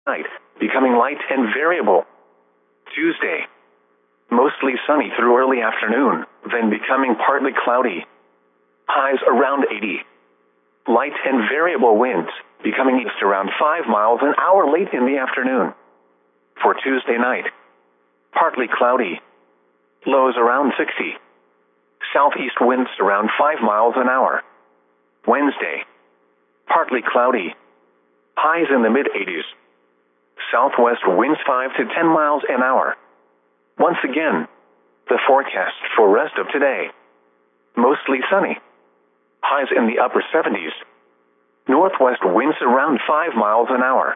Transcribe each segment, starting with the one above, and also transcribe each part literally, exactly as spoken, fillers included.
Night, becoming light and variable. Tuesday, mostly sunny through early afternoon, then becoming partly cloudy. Highs around eighty. Light and variable winds, becoming east around five miles an hour late in the afternoon. For Tuesday night, partly cloudy. Lows around sixty. Southeast winds around five miles an hour. Wednesday, partly cloudy. Highs in the mid-eighties. Southwest winds five to ten miles an hour. Once again, the forecast for rest of today. Mostly sunny. Highs in the upper seventies. Northwest winds around five miles an hour.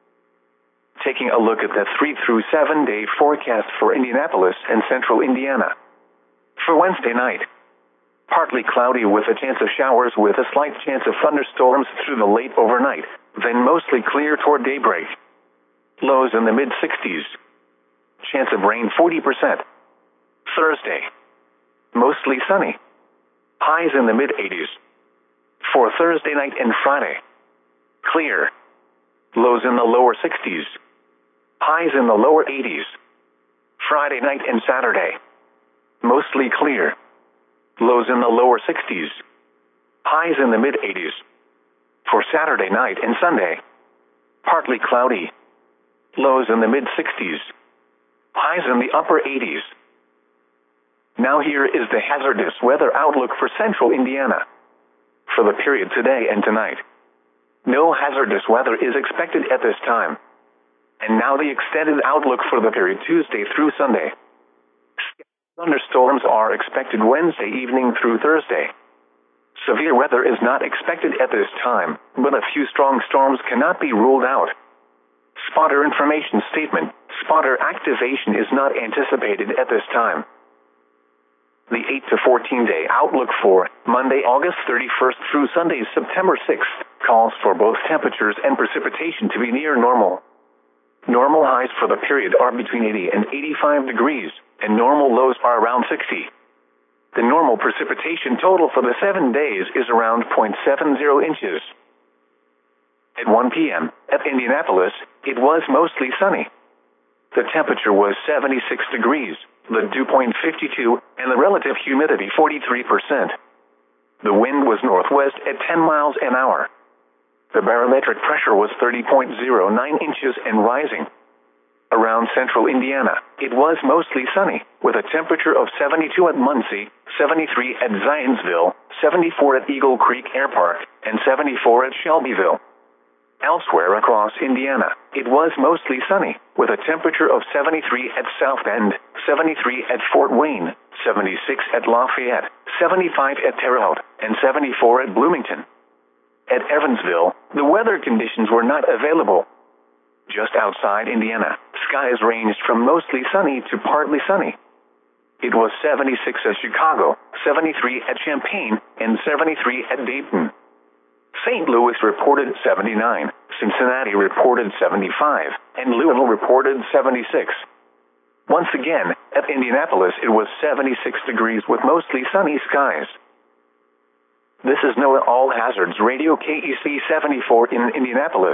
Taking a look at the three through seven day forecast for Indianapolis and central Indiana. For Wednesday night, partly cloudy with a chance of showers with a slight chance of thunderstorms through the late overnight, then mostly clear toward daybreak. Lows in the mid-sixties. Chance of rain forty percent. Thursday, mostly sunny. Highs in the mid-eighties. For Thursday night and Friday, clear. Lows in the lower sixties. Highs in the lower eighties. Friday night and Saturday, mostly clear. Lows in the lower sixties. Highs in the mid-eighties. For Saturday night and Sunday, partly cloudy. Lows in the mid-sixties. Highs in the upper eighties. Now here is the hazardous weather outlook for central Indiana. For the period today and tonight, no hazardous weather is expected at this time. And now the extended outlook for the period Tuesday through Sunday. Thunderstorms are expected Wednesday evening through Thursday. Severe weather is not expected at this time, but a few strong storms cannot be ruled out. Spotter information statement: spotter activation is not anticipated at this time. The eight to fourteen day outlook for Monday, August thirty-first through Sunday, September sixth, calls for both temperatures and precipitation to be near normal. Normal highs for the period are between eighty and eighty-five degrees, and normal lows are around sixty. The normal precipitation total for the seven days is around zero point seven zero inches. At one p m at Indianapolis, it was mostly sunny. The temperature was seventy-six degrees, the dew point fifty-two, and the relative humidity forty-three percent. The wind was northwest at ten miles an hour. The barometric pressure was thirty point zero nine inches and rising. Around central Indiana, it was mostly sunny, with a temperature of seventy-two at Muncie, seventy-three at Zionsville, seventy-four at Eagle Creek Air Park, and seventy-four at Shelbyville. Elsewhere across Indiana, it was mostly sunny, with a temperature of seventy-three at South Bend, seventy-three at Fort Wayne, seventy-six at Lafayette, seventy-five at Terre Haute, and seventy-four at Bloomington. At Evansville, the weather conditions were not available. Just outside Indiana, skies ranged from mostly sunny to partly sunny. It was seventy-six at Chicago, seventy-three at Champaign, and seventy-three at Dayton. Saint Louis reported seventy-nine, Cincinnati reported seventy-five, and Louisville reported seventy-six. Once again, at Indianapolis it was seventy-six degrees with mostly sunny skies. This is NOAA All Hazards Radio K E C seventy-four in Indianapolis.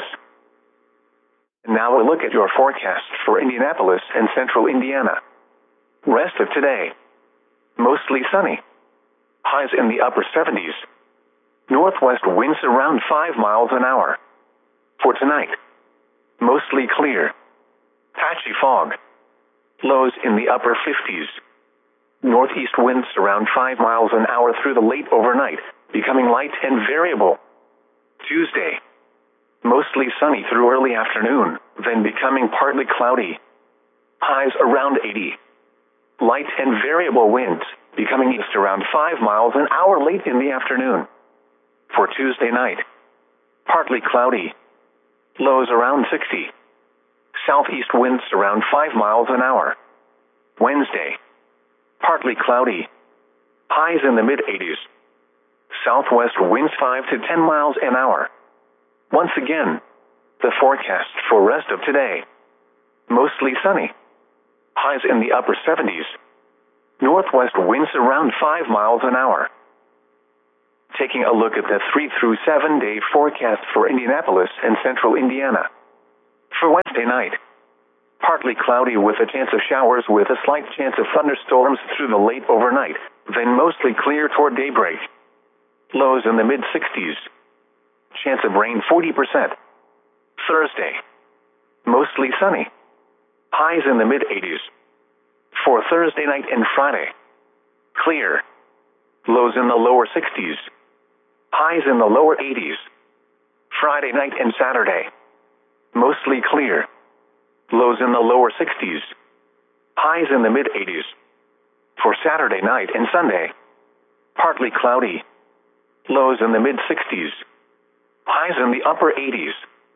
And now a look at your forecast for Indianapolis and central Indiana. Rest of today, mostly sunny. Highs in the upper seventies. Northwest winds around five miles an hour. For tonight, mostly clear. Patchy fog. Lows in the upper fifties. Northeast winds around five miles an hour through the late overnight, becoming light and variable. Tuesday, mostly sunny through early afternoon, then becoming partly cloudy. Highs around eighty. Light and variable winds, becoming east around five miles an hour late in the afternoon. For Tuesday night, partly cloudy. Lows around sixty. Southeast winds around five miles an hour. Wednesday, partly cloudy. Highs in the mid-eighties. Southwest winds five to ten miles an hour. Once again, the forecast for rest of today. Mostly sunny. Highs in the upper seventies. Northwest winds around five miles an hour. Taking a look at the three through seven day forecast for Indianapolis and central Indiana. For Wednesday night. Partly cloudy with a chance of showers with a slight chance of thunderstorms through the late overnight, then mostly clear toward daybreak. Lows in the mid sixties. Chance of rain forty percent. Thursday. Mostly sunny. Highs in the mid eighties. For Thursday night and Friday. Clear. Lows in the lower sixties. Highs in the lower eighties. Friday night and Saturday. Mostly clear. Lows in the lower sixties. Highs in the mid eighties. For Saturday night and Sunday. Partly cloudy. Lows in the mid sixties. Highs in the upper eighties.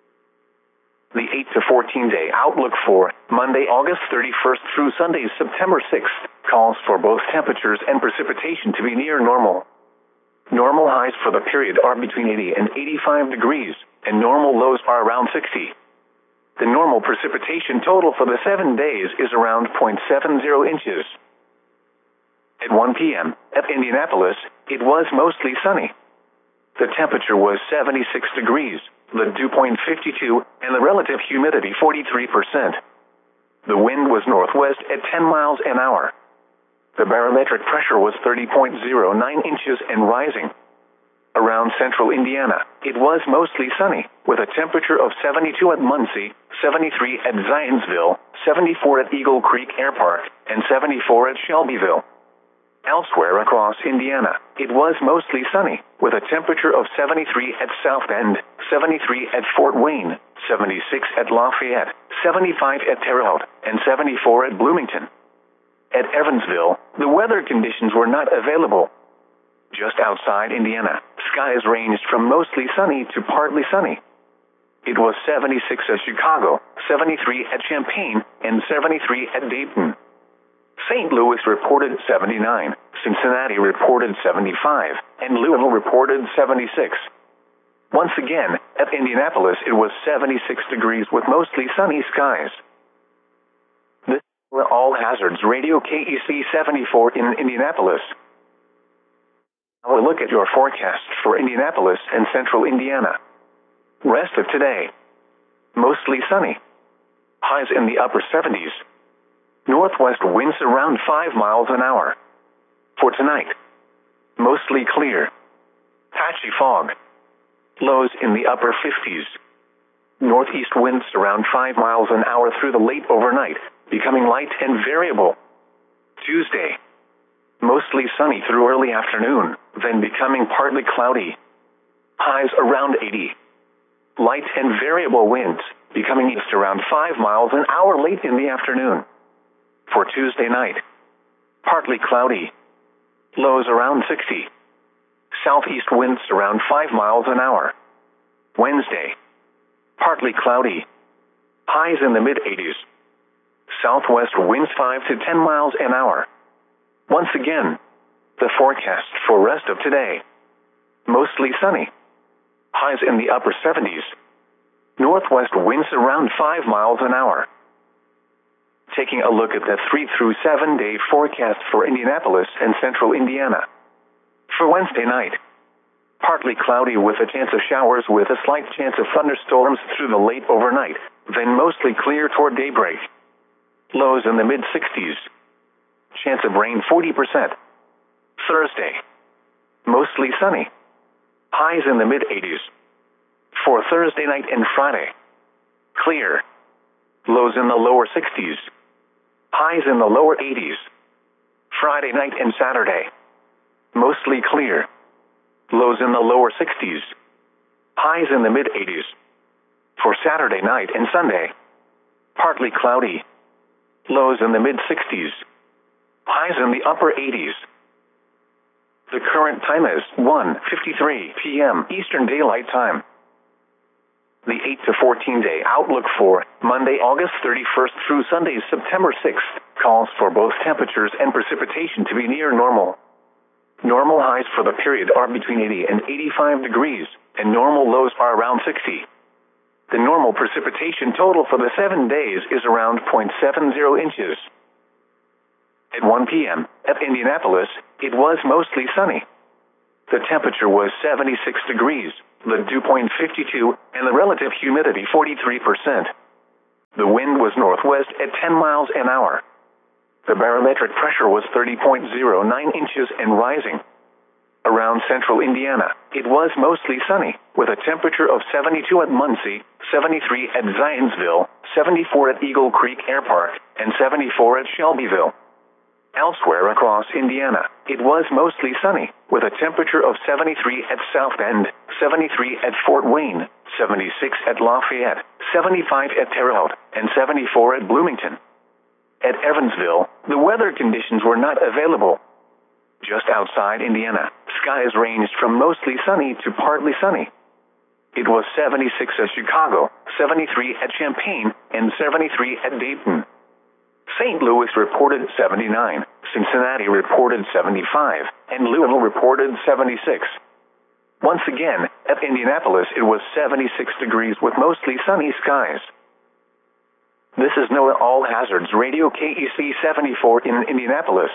The eight to fourteen day outlook for Monday, August thirty-first through Sunday, September sixth, calls for both temperatures and precipitation to be near normal. Normal highs for the period are between eighty and eighty-five degrees, and normal lows are around sixty. The normal precipitation total for the seven days is around zero point seven zero inches. At one p m at Indianapolis, it was mostly sunny. The temperature was seventy-six degrees, the dew point fifty-two, and the relative humidity forty-three percent. The wind was northwest at ten miles an hour. The barometric pressure was thirty point zero nine inches and rising. Around central Indiana, it was mostly sunny, with a temperature of seventy-two at Muncie, seventy-three at Zionsville, seventy-four at Eagle Creek Air Park, and seventy-four at Shelbyville. Elsewhere across Indiana, it was mostly sunny, with a temperature of seventy-three at South Bend, seventy-three at Fort Wayne, seventy-six at Lafayette, seventy-five at Terre Haute, and seventy-four at Bloomington. At Evansville, the weather conditions were not available. Just outside Indiana, skies ranged from mostly sunny to partly sunny. It was seventy-six at Chicago, seventy-three at Champaign, and seventy-three at Dayton. Saint Louis reported seventy-nine, Cincinnati reported seventy-five, and Louisville reported seventy-six. Once again, at Indianapolis it was seventy-six degrees with mostly sunny skies. This is All Hazards Radio K E C seventy-four in Indianapolis. Now a look at your forecast for Indianapolis and central Indiana. Rest of today. Mostly sunny. Highs in the upper seventies. Northwest winds around five miles an hour. For tonight. Mostly clear. Patchy fog. Lows in the upper fifties. Northeast winds around five miles an hour through the late overnight, becoming light and variable. Tuesday. Mostly sunny through early afternoon, then becoming partly cloudy. Highs around eighty. Light and variable winds, becoming east around five miles an hour late in the afternoon. For Tuesday night, partly cloudy. Lows around sixty. Southeast winds around five miles an hour. Wednesday, partly cloudy. Highs in the mid eighties. Southwest winds five to ten miles an hour. Once again, the forecast for rest of today. Mostly sunny. Highs in the upper seventies. Northwest winds around five miles an hour. Taking a look at the three through seven day forecast for Indianapolis and central Indiana. For Wednesday night, partly cloudy with a chance of showers with a slight chance of thunderstorms through the late overnight, then mostly clear toward daybreak. Lows in the mid sixties. Chance of rain forty percent. Thursday. Mostly sunny. Highs in the mid eighties. For Thursday night and Friday. Clear. Lows in the lower sixties. Highs in the lower eighties. Friday night and Saturday. Mostly clear. Lows in the lower sixties. Highs in the mid eighties. For Saturday night and Sunday. Partly cloudy. Lows in the mid sixties. Highs in the upper eighties. The current time is one fifty-three p m Eastern Daylight Time. The eight to fourteen day outlook for Monday, August thirty-first through Sunday, September sixth, calls for both temperatures and precipitation to be near normal. Normal highs for the period are between eighty and eighty-five degrees, and normal lows are around sixty. The normal precipitation total for the seven days is around zero point seven zero inches. At one p m at Indianapolis, it was mostly sunny. The temperature was seventy-six degrees, the dew point fifty-two, and the relative humidity forty-three percent. The wind was northwest at ten miles an hour. The barometric pressure was thirty point zero nine inches and rising. Around central Indiana, it was mostly sunny, with a temperature of seventy-two at Muncie, seventy-three at Zionsville, seventy-four at Eagle Creek Air Park, and seventy-four at Shelbyville. Elsewhere across Indiana, it was mostly sunny, with a temperature of seventy-three at South Bend, seventy-three at Fort Wayne, seventy-six at Lafayette, seventy-five at Terre Haute, and seventy-four at Bloomington. At Evansville, the weather conditions were not available. Just outside Indiana, skies ranged from mostly sunny to partly sunny. It was seventy-six at Chicago, seventy-three at Champaign, and seventy-three at Dayton. Saint Louis reported seventy-nine, Cincinnati reported seventy-five, and Louisville reported seventy-six. Once again, at Indianapolis it was seventy-six degrees with mostly sunny skies. This is NOAA All Hazards Radio K E C seventy-four in Indianapolis.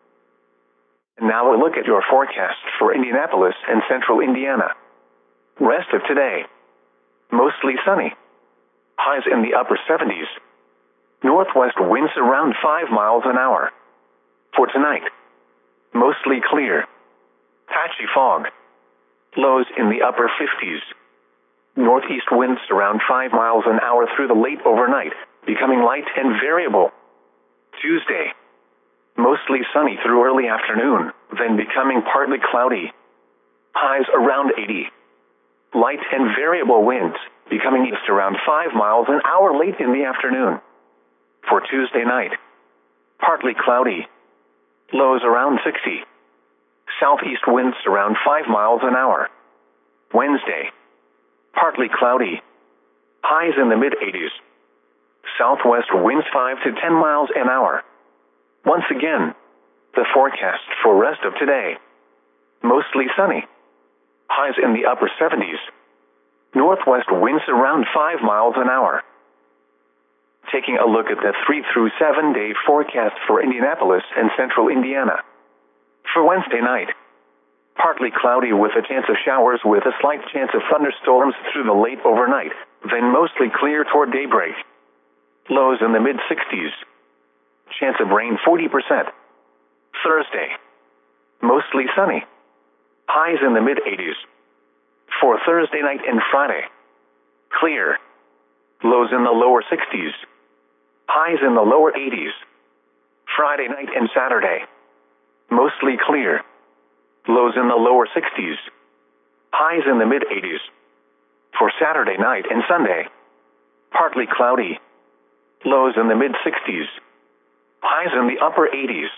And now a look at your forecast for Indianapolis and central Indiana. Rest of today. Mostly sunny. Highs in the upper seventies. Northwest winds around five miles an hour. For tonight, mostly clear. Patchy fog. Lows in the upper fifties. Northeast winds around five miles an hour through the late overnight, becoming light and variable. Tuesday, mostly sunny through early afternoon, then becoming partly cloudy. Highs around eighty. Light and variable winds, becoming east around five miles an hour late in the afternoon. For Tuesday night, partly cloudy. Lows around sixty. Southeast winds around five miles an hour. Wednesday, partly cloudy. Highs in the mid-eighties. Southwest winds five to ten miles an hour. Once again, the forecast for rest of today. Mostly sunny. Highs in the upper seventies. Northwest winds around five miles an hour. Taking a look at the three through seven day forecast for Indianapolis and central Indiana. For Wednesday night, partly cloudy with a chance of showers with a slight chance of thunderstorms through the late overnight, then mostly clear toward daybreak. Lows in the mid-sixties. Chance of rain forty percent. Thursday, mostly sunny. Highs in the mid-eighties. For Thursday night and Friday, clear. Lows in the lower sixties. Highs in the lower eighties. Friday night and Saturday, mostly clear. Lows in the lower sixties. Highs in the mid-eighties. For Saturday night and Sunday, partly cloudy. Lows in the mid-sixties. Highs in the upper eighties.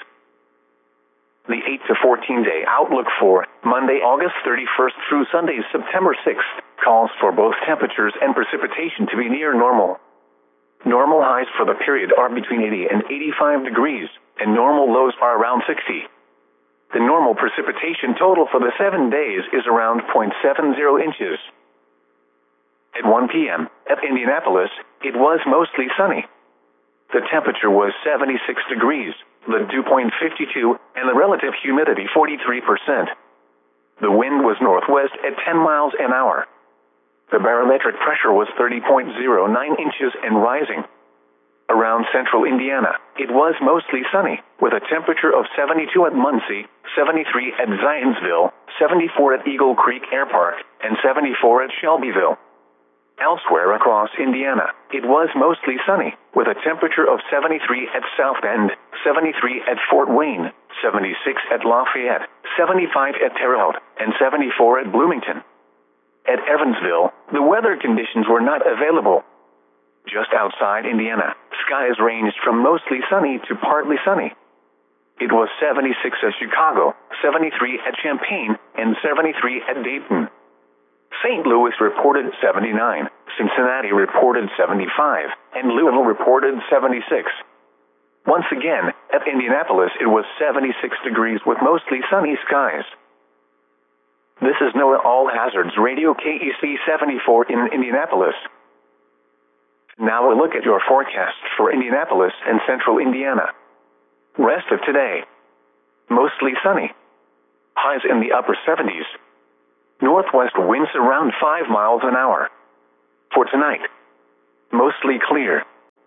The eight to fourteen day outlook for Monday, August thirty-first through Sunday, September sixth, calls for both temperatures and precipitation to be near normal. Normal highs for the period are between eighty and eighty-five degrees, and normal lows are around sixty. The normal precipitation total for the seven days is around zero point seven zero inches. At one p m at Indianapolis, it was mostly sunny. The temperature was seventy-six degrees, the dew point fifty-two, and the relative humidity forty-three percent. The wind was northwest at ten miles an hour. The barometric pressure was thirty point zero nine inches and rising. Around central Indiana, it was mostly sunny, with a temperature of seventy-two at Muncie, seventy-three at Zionsville, seventy-four at Eagle Creek Air Park, and seventy-four at Shelbyville. Elsewhere across Indiana, it was mostly sunny, with a temperature of seventy-three at South Bend, seventy-three at Fort Wayne, seventy-six at Lafayette, seventy-five at Terre Haute, and seventy-four at Bloomington. At Evansville, the weather conditions were not available. Just outside Indiana, skies ranged from mostly sunny to partly sunny. It was seventy-six at Chicago, seventy-three at Champaign, and seventy-three at Dayton. Saint Louis reported seventy-nine, Cincinnati reported seventy-five, and Louisville reported seventy-six. Once again, at Indianapolis it was seventy-six degrees with mostly sunny skies. This is NOAA All Hazards Radio K E C seventy-four in Indianapolis. Now a look at your forecast for Indianapolis and central Indiana. Rest of today. Mostly sunny. Highs in the upper seventies. Northwest winds around five miles an hour. For tonight, mostly clear.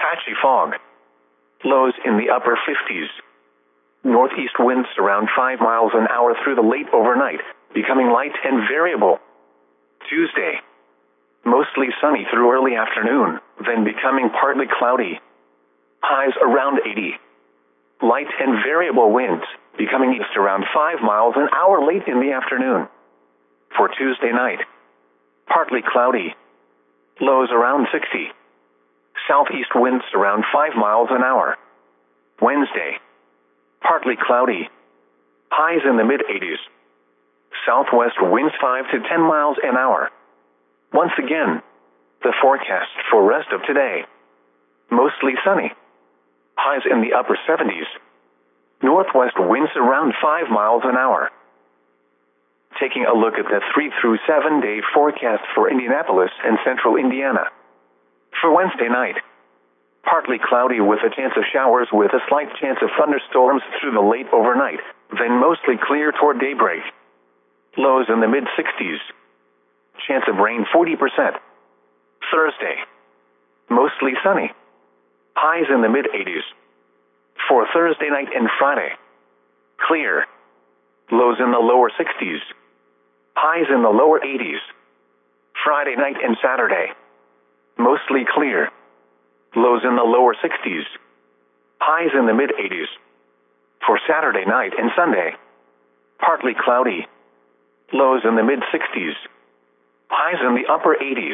Patchy fog. Lows in the upper fifties. Northeast winds around five miles an hour through the late overnight, becoming light and variable. Tuesday. Mostly sunny through early afternoon, then becoming partly cloudy. Highs around eighty. Light and variable winds, becoming east around five miles an hour late in the afternoon. For Tuesday night. Partly cloudy. Lows around sixty. Southeast winds around five miles an hour. Wednesday. Partly cloudy. Highs in the mid-eighties. Southwest winds five to ten miles an hour. Once again, the forecast for rest of today. Mostly sunny. Highs in the upper seventies. Northwest winds around five miles an hour. Taking a look at the three through seven day forecast for Indianapolis and central Indiana. For Wednesday night. Partly cloudy with a chance of showers with a slight chance of thunderstorms through the late overnight, then mostly clear toward daybreak. Lows in the mid-sixties. Chance of rain forty percent. Thursday. Mostly sunny. Highs in the mid-eighties. For Thursday night and Friday. Clear. Lows in the lower sixties. Highs in the lower eighties. Friday night and Saturday. Mostly clear. Lows in the lower sixties. Highs in the mid-eighties. For Saturday night and Sunday. Partly cloudy. Lows in the mid-sixties. Highs in the upper eighties.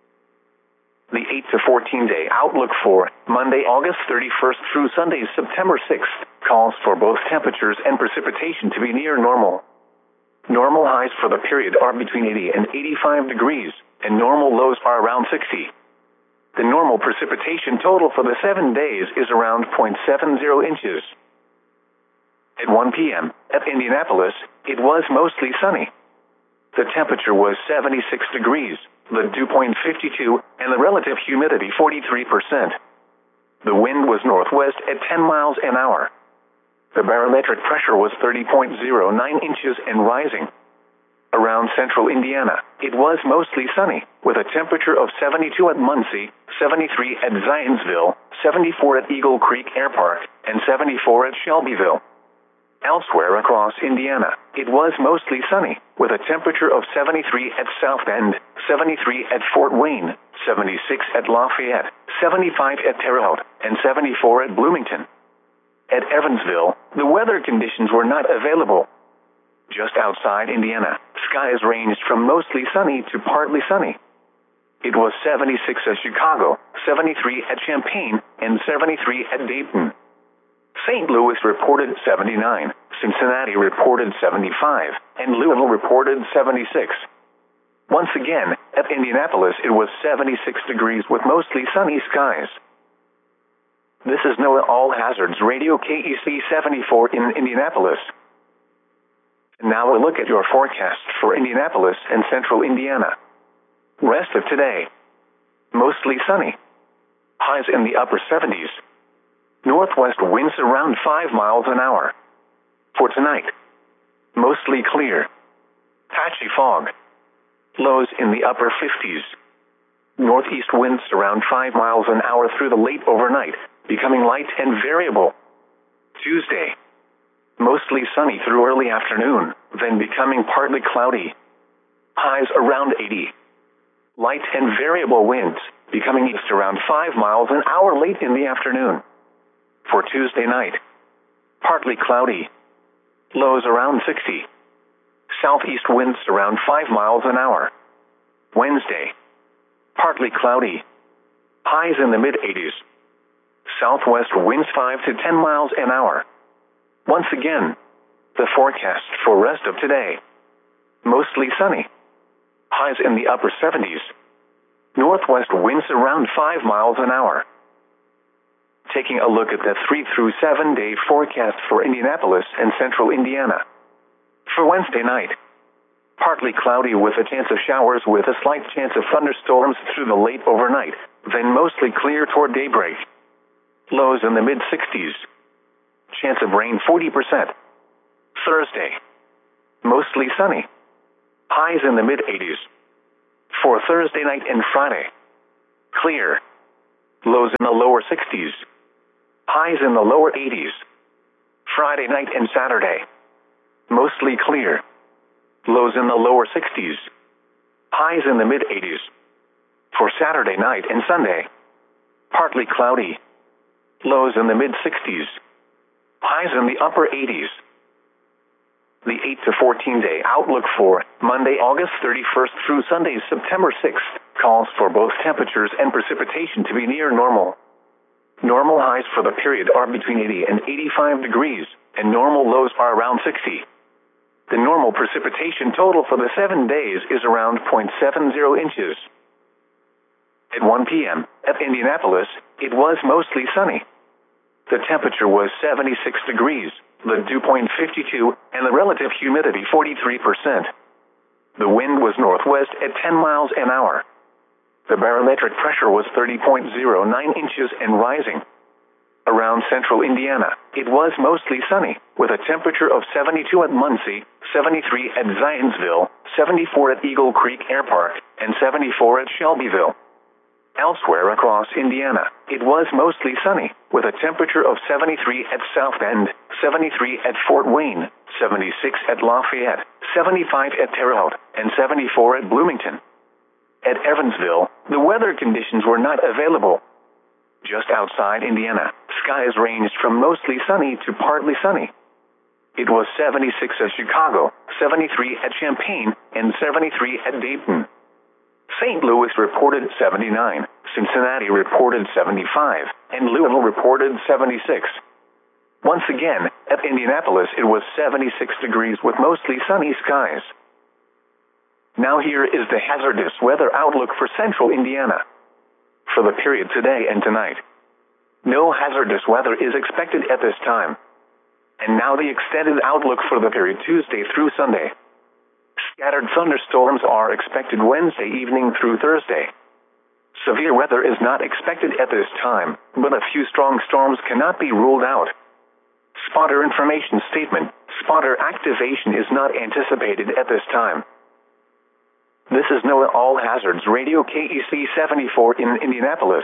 The eight to fourteen day outlook for Monday, August thirty-first through Sunday, September sixth, calls for both temperatures and precipitation to be near normal. Normal highs for the period are between eighty and eighty-five degrees, and normal lows are around sixty. The normal precipitation total for the seven days is around zero point seven zero inches. At one p m at Indianapolis, it was mostly sunny. The temperature was seventy-six degrees, the dew point fifty-two, and the relative humidity forty-three percent. The wind was northwest at ten miles an hour. The barometric pressure was thirty point zero nine inches and rising. Around central Indiana, it was mostly sunny, with a temperature of seventy-two at Muncie, seventy-three at Zionsville, seventy-four at Eagle Creek Air Park, and seventy-four at Shelbyville. Elsewhere across Indiana, it was mostly sunny, with a temperature of seventy-three at South Bend, seventy-three at Fort Wayne, seventy-six at Lafayette, seventy-five at Terre Haute, and seventy-four at Bloomington. At Evansville, the weather conditions were not available. Just outside Indiana, skies ranged from mostly sunny to partly sunny. It was seventy-six at Chicago, seventy-three at Champaign, and seventy-three at Dayton. Saint Louis reported seventy-nine, Cincinnati reported seventy-five, and Louisville reported seventy-six. Once again, at Indianapolis it was seventy-six degrees with mostly sunny skies. This is NOAA All Hazards Radio K E C seventy-four in Indianapolis. Now a look at your forecast for Indianapolis and central Indiana. Rest of today. Mostly sunny. Highs in the upper seventies. Northwest winds around five miles an hour. For tonight. Mostly clear. Patchy fog. Lows in the upper fifties. Northeast winds around five miles an hour through the late overnight, becoming light and variable. Tuesday. Mostly sunny through early afternoon, then becoming partly cloudy. Highs around eighty. Light and variable winds, becoming east around five miles an hour late in the afternoon. For Tuesday night. Partly cloudy. Lows around sixty. Southeast winds around five miles an hour. Wednesday. Partly cloudy. Highs in the mid-eighties. Southwest winds five to ten miles an hour. Once again, the forecast for rest of today. Mostly sunny. Highs in the upper seventies. Northwest winds around five miles an hour. Taking a look at the three through seven day forecast for Indianapolis and central Indiana. For Wednesday night. Partly cloudy with a chance of showers with a slight chance of thunderstorms through the late overnight, then mostly clear toward daybreak. Lows in the mid-sixties. Chance of rain forty percent. Thursday. Mostly sunny. Highs in the mid-eighties. For Thursday night and Friday. Clear. Lows in the lower sixties. Highs in the lower eighties. Friday night and Saturday. Mostly clear. Lows in the lower sixties. Highs in the mid-eighties. For Saturday night and Sunday. Partly cloudy. Lows in the mid-sixties. Highs in the upper eighties. The eight to fourteen day outlook for Monday, August thirty-first through Sunday, September sixth, calls for both temperatures and precipitation to be near normal. Normal highs for the period are between eighty and eighty-five degrees, and normal lows are around sixty. The normal precipitation total for the seven days is around zero point seven zero inches. At one p m at Indianapolis, it was mostly sunny. The temperature was seventy-six degrees, the dew point fifty-two, and the relative humidity forty-three percent. The wind was northwest at ten miles an hour. The barometric pressure was thirty point zero nine inches and rising. Around central Indiana, it was mostly sunny, with a temperature of seventy-two at Muncie, seventy-three at Zionsville, seventy-four at Eagle Creek Air Park, and seventy-four at Shelbyville. Elsewhere across Indiana, it was mostly sunny, with a temperature of seventy-three at South Bend, seventy-three at Fort Wayne, seventy-six at Lafayette, seventy-five at Terre Haute, and seventy-four at Bloomington. At Evansville, the weather conditions were not available. Just outside Indiana, skies ranged from mostly sunny to partly sunny. It was seventy-six at Chicago, seventy-three at Champaign, and seventy-three at Dayton. Saint Louis reported seventy-nine, Cincinnati reported seventy-five, and Louisville reported seventy-six. Once again, at Indianapolis it was seventy-six degrees with mostly sunny skies. Now here is the hazardous weather outlook for central Indiana. For the period today and tonight. No hazardous weather is expected at this time. And now the extended outlook for the period Tuesday through Sunday. Scattered thunderstorms are expected Wednesday evening through Thursday. Severe weather is not expected at this time, but a few strong storms cannot be ruled out. Spotter information statement: spotter activation is not anticipated at this time. This is NOAA All Hazards Radio K E C seventy-four in Indianapolis.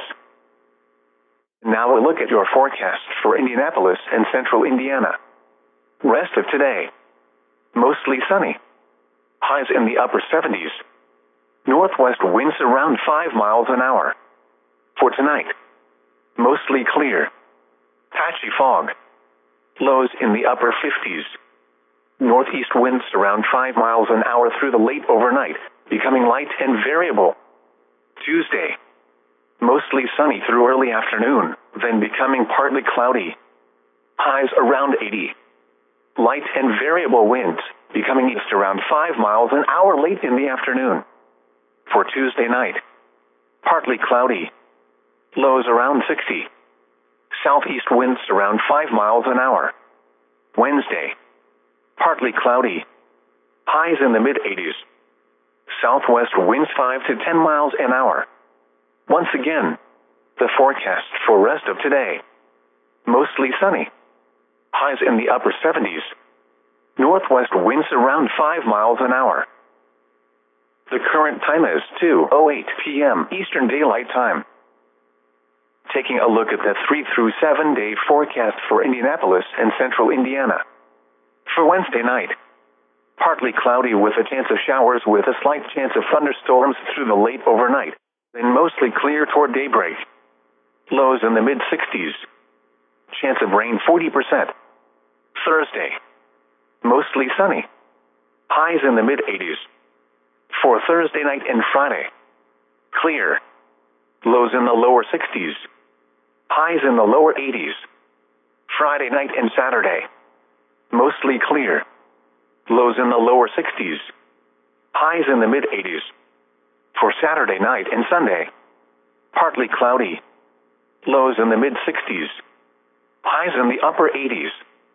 Now a look at your forecast for Indianapolis and central Indiana. Rest of today. Mostly sunny. Highs in the upper seventies. Northwest winds around five miles an hour. For tonight. Mostly clear. Patchy fog. Lows in the upper fifties. Northeast winds around five miles an hour through the late overnight, becoming light and variable. Tuesday. Mostly sunny through early afternoon, then becoming partly cloudy. Highs around eighty. Light and variable winds, becoming east around five miles an hour late in the afternoon. For Tuesday night. Partly cloudy. Lows around sixty. Southeast winds around five miles an hour. Wednesday. Partly cloudy. Highs in the mid-eighties. Southwest winds five to ten miles an hour. Once again, the forecast for rest of today. Mostly sunny. Highs in the upper seventies. Northwest winds around five miles an hour. The current time is two oh eight p m Eastern Daylight Time. Taking a look at the three through seven day forecast for Indianapolis and central Indiana. For Wednesday night, partly cloudy with a chance of showers with a slight chance of thunderstorms through the late overnight, then mostly clear toward daybreak. Lows in the mid-sixties. Chance of rain forty percent. Thursday. Mostly sunny. Highs in the mid-eighties. For Thursday night and Friday. Clear. Lows in the lower sixties. Highs in the lower eighties. Friday night and Saturday. Mostly clear. Lows in the lower sixties. Highs in the mid-eighties. For Saturday night and Sunday. Partly cloudy. Lows in the mid-sixties. Highs in the upper eighties.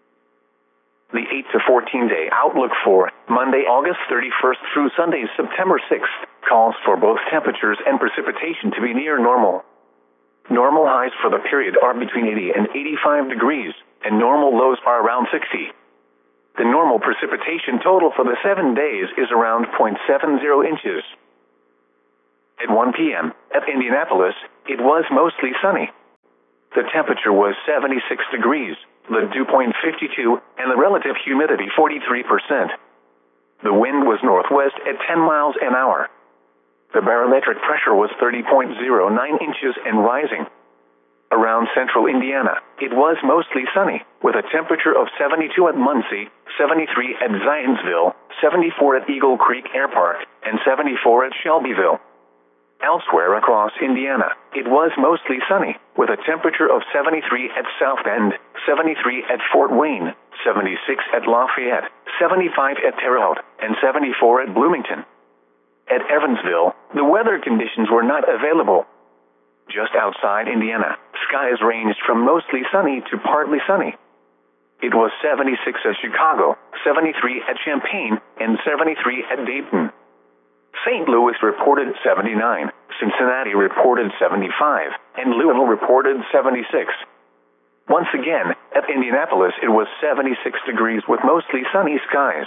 The eight to fourteen day outlook for Monday, August thirty-first through Sunday, September sixth, calls for both temperatures and precipitation to be near normal. Normal highs for the period are between eighty and eighty-five degrees, and normal lows are around sixty. The normal precipitation total for the seven days is around zero point seven zero inches. At one p m, at Indianapolis, it was mostly sunny. The temperature was seventy-six degrees, the dew point fifty-two, and the relative humidity forty-three percent. The wind was northwest at ten miles an hour. The barometric pressure was thirty point zero nine inches and rising. Around central Indiana, it was mostly sunny, with a temperature of seventy-two at Muncie, seventy-three at Zionsville, seventy-four at Eagle Creek Air Park, and seventy-four at Shelbyville. Elsewhere across Indiana, it was mostly sunny, with a temperature of seventy-three at South Bend, seventy-three at Fort Wayne, seventy-six at Lafayette, seventy-five at Terre Haute, and seventy-four at Bloomington. At Evansville, the weather conditions were not available. Just outside Indiana, skies ranged from mostly sunny to partly sunny. It was seventy-six at Chicago, seventy-three at Champaign, and seventy-three at Dayton. Saint Louis reported seventy-nine, Cincinnati reported seventy-five, and Louisville reported seventy-six. Once again, at Indianapolis it was seventy-six degrees with mostly sunny skies.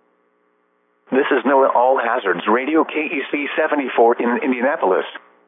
This is NOAA All Hazards Radio K E C seventy-four in Indianapolis.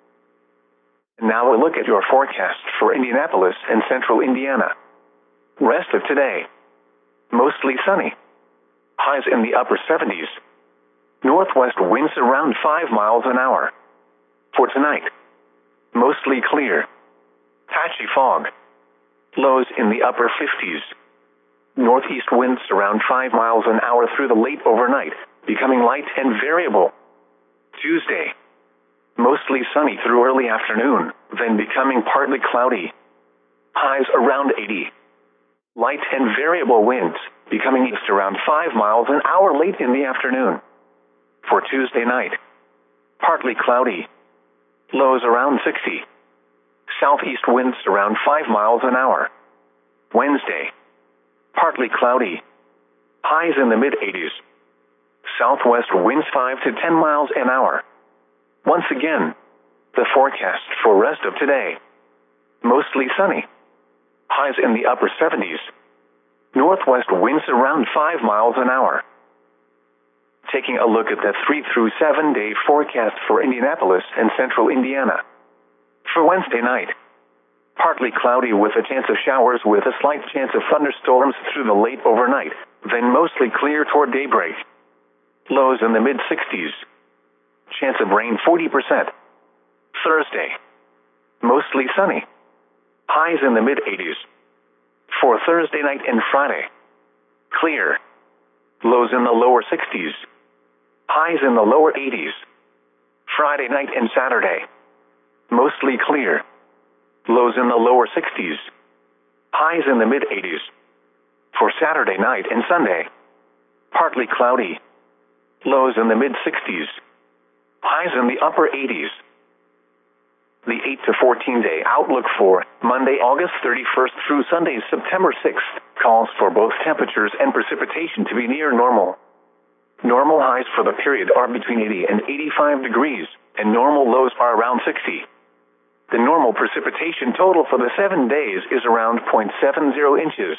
Now a look at your forecast for Indianapolis and central Indiana. Rest of today. Mostly sunny. Highs in the upper seventies. Northwest winds around five miles an hour. For tonight, mostly clear. Patchy fog. Lows in the upper fifties. Northeast winds around five miles an hour through the late overnight, becoming light and variable. Tuesday, mostly sunny through early afternoon, then becoming partly cloudy. Highs around eighty. Light and variable winds, becoming east around five miles an hour late in the afternoon. For Tuesday night, partly cloudy. Lows around sixty. Southeast winds around five miles an hour. Wednesday, partly cloudy. Highs in the mid-eighties. Southwest winds five to ten miles an hour. Once again, the forecast for rest of today. Mostly sunny. Highs in the upper seventies. Northwest winds around five miles an hour. Taking a look at the three through seven day forecast for Indianapolis and central Indiana. For Wednesday night, partly cloudy with a chance of showers with a slight chance of thunderstorms through the late overnight, then mostly clear toward daybreak. Lows in the mid-sixties. Chance of rain forty percent. Thursday, mostly sunny. Highs in the mid-eighties. For Thursday night and Friday, clear. Lows in the lower sixties. Highs in the lower eighties. Friday night and Saturday, mostly clear. Lows in the lower sixties. Highs in the mid-eighties. For Saturday night and Sunday, partly cloudy. Lows in the mid-sixties. Highs in the upper eighties. The eight to fourteen day outlook for Monday, August thirty-first through Sunday, September sixth, calls for both temperatures and precipitation to be near normal. Normal highs for the period are between eighty and eighty-five degrees, and normal lows are around sixty. The normal precipitation total for the seven days is around zero point seven zero inches.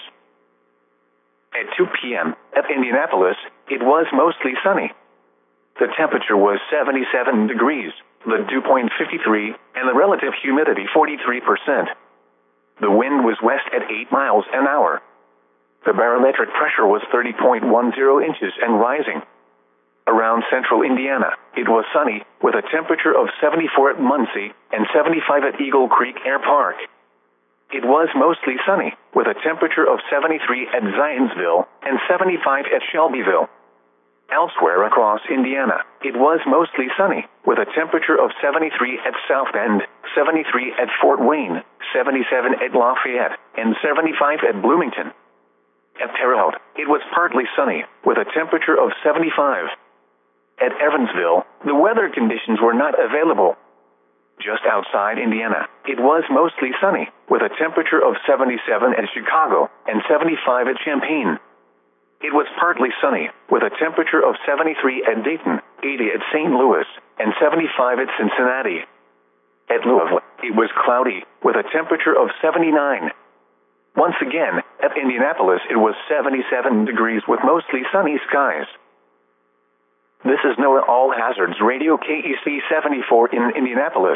At two p m, at Indianapolis, it was mostly sunny. The temperature was seventy-seven degrees, the dew point fifty-three, and the relative humidity forty-three percent. The wind was west at eight miles an hour. The barometric pressure was thirty point one zero inches and rising. Around central Indiana, it was sunny, with a temperature of seventy-four at Muncie and seventy-five at Eagle Creek Air Park. It was mostly sunny, with a temperature of seventy-three at Zionsville and seventy-five at Shelbyville. Elsewhere across Indiana, it was mostly sunny, with a temperature of seventy-three at South Bend, seventy-three at Fort Wayne, seventy-seven at Lafayette, and seventy-five at Bloomington. At Terre Haute, it was partly sunny, with a temperature of seventy-five. At Evansville, the weather conditions were not available. Just outside Indiana, it was mostly sunny, with a temperature of seventy-seven at Chicago and seventy-five at Champaign. It was partly sunny, with a temperature of seventy-three at Dayton, eighty at Saint Louis, and seventy-five at Cincinnati. At Louisville, it was cloudy, with a temperature of seventy-nine. Once again, at Indianapolis it was seventy-seven degrees with mostly sunny skies. This is NOAA All Hazards Radio K E C seventy-four in Indianapolis.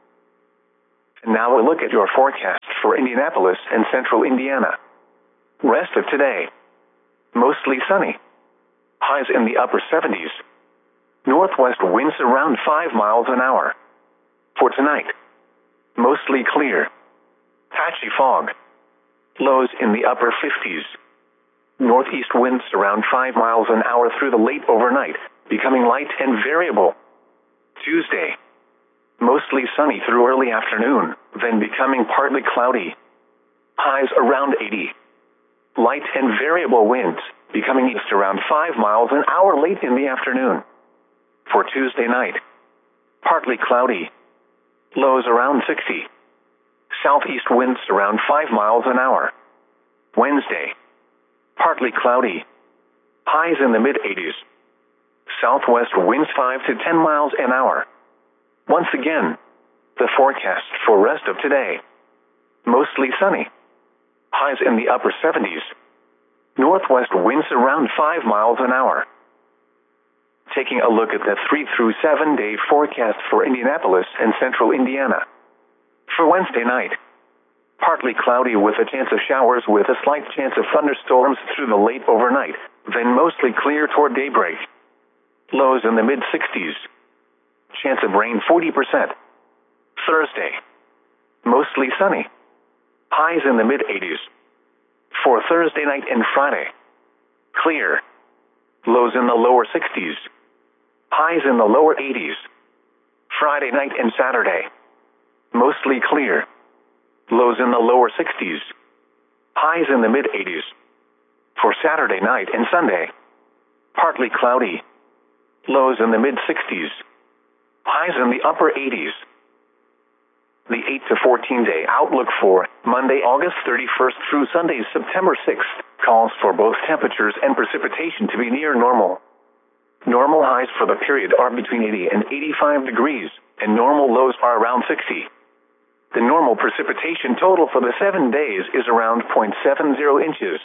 And now a look at your forecast for Indianapolis and central Indiana. Rest of today. Mostly sunny. Highs in the upper seventies. Northwest winds around five miles an hour. For tonight. Mostly clear. Patchy fog. Lows in the upper fifties. Northeast winds around five miles an hour through the late overnight, becoming light and variable. Tuesday. Mostly sunny through early afternoon, then becoming partly cloudy. Highs around eighty. Light and variable winds, becoming east around five miles an hour late in the afternoon. For Tuesday night. Partly cloudy. Lows around sixty. Southeast winds around five miles an hour. Wednesday. Partly cloudy. Highs in the mid-eighties. Southwest winds five to ten miles an hour. Once again, the forecast for rest of today. Mostly sunny. Highs in the upper seventies. Northwest winds around five miles an hour. Taking a look at the three through seven day forecast for Indianapolis and central Indiana. For Wednesday night, partly cloudy with a chance of showers with a slight chance of thunderstorms through the late overnight, then mostly clear toward daybreak. Lows in the mid-sixties. Chance of rain forty percent. Thursday. Mostly sunny. Highs in the mid-eighties. For Thursday night and Friday. Clear. Lows in the lower sixties. Highs in the lower eighties. Friday night and Saturday. Mostly clear. Lows in the lower sixties. Highs in the mid-eighties. For Saturday night and Sunday. Partly cloudy. Lows in the mid-sixties. Highs in the upper eighties. The eight to fourteen day outlook for Monday, August thirty-first through Sunday, September sixth, calls for both temperatures and precipitation to be near normal. Normal highs for the period are between eighty and eighty-five degrees, and normal lows are around sixty. The normal precipitation total for the seven days is around zero point seven zero inches.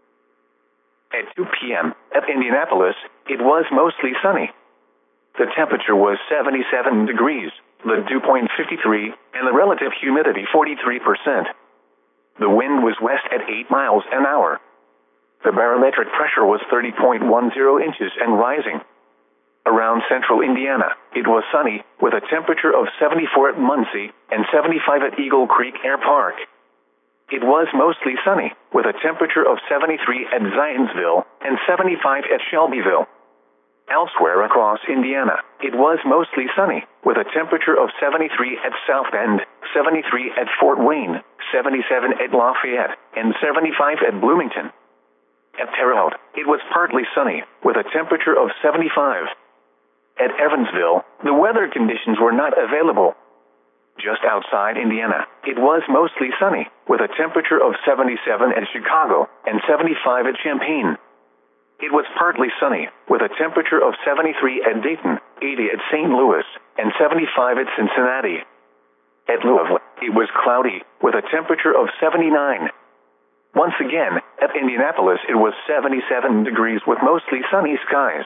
At two p.m. at Indianapolis, it was mostly sunny. The temperature was seventy-seven degrees, the dew point fifty-three, and the relative humidity forty-three percent. The wind was west at eight miles an hour. The barometric pressure was thirty point one zero inches and rising. Around central Indiana, it was sunny, with a temperature of seventy-four at Muncie and seventy-five at Eagle Creek Air Park. It was mostly sunny, with a temperature of seventy-three at Zionsville and seventy-five at Shelbyville. Elsewhere across Indiana, it was mostly sunny, with a temperature of seventy-three at South Bend, seventy-three at Fort Wayne, seventy-seven at Lafayette, and seventy-five at Bloomington. At Terre Haute, it was partly sunny, with a temperature of seventy-five. At Evansville, the weather conditions were not available. Just outside Indiana, it was mostly sunny, with a temperature of seventy-seven at Chicago and seventy-five at Champaign. It was partly sunny, with a temperature of seventy-three at Dayton, eighty at Saint Louis, and seventy-five at Cincinnati. At Louisville, it was cloudy, with a temperature of seventy-nine. Once again, at Indianapolis, it was seventy-seven degrees with mostly sunny skies.